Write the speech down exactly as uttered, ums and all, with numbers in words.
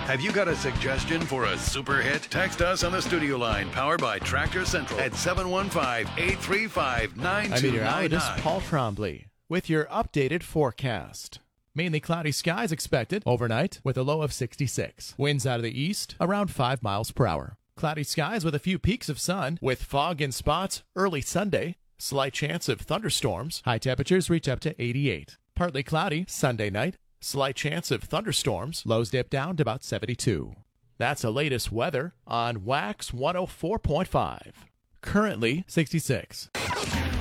Have you got a suggestion for a super hit? Text us on the studio line powered by Tractor Central at seven one five, eight three five, nine I'm two nine nine. meteorologist Paul Trombley with your updated forecast. Mainly cloudy skies expected overnight with a low of sixty-six. Winds out of the east around five miles per hour. Cloudy skies with a few peaks of sun with fog in spots early Sunday. Slight chance of thunderstorms. High temperatures reach up to eighty-eight. Partly cloudy Sunday night. Slight chance of thunderstorms. Lows dip down to about seventy-two. That's the latest weather on Wax one oh four point five. Currently sixty-six.